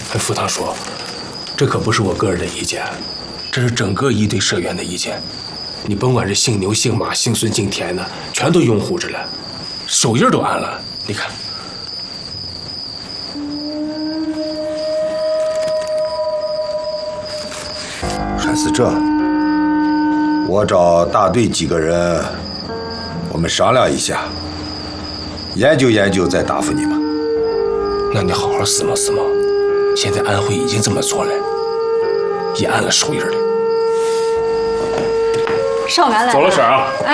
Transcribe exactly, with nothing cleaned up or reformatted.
哎，副堂叔，这可不是我个人的意见，这是整个一队社员的意见。你甭管是姓牛、姓马、姓孙、姓田的，全都拥护着了，手印都按了。你看， 还是这，我找大队几个人，我们商量一下，研究研究，再答复你们。 那你好好思谋思谋。现在安徽已经这么做了，也按了手印了。 少元来了。 走了，婶儿啊。